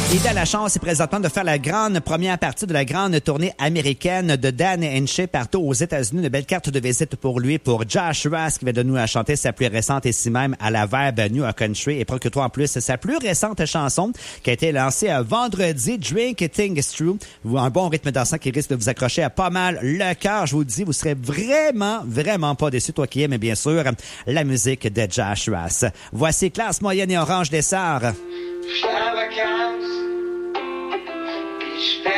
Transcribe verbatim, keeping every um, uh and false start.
Il a la chance présentement de faire la grande première partie de la grande tournée américaine de Dan Hinchey partout aux États-Unis. Une belle carte de visite pour lui, pour Josh Rask, qui va de nous chanter sa plus récente ici même à la Verbe New Country. Et procure-toi en plus sa plus récente chanson qui a été lancée vendredi, Drink Things True. Un bon rythme dansant qui risque de vous accrocher à pas mal le cœur. Je vous le dis, vous serez vraiment, vraiment pas déçus, toi qui aimes bien sûr la musique de Josh Rask. Voici Classe Moyenne et Orange Dessert. Extravagance,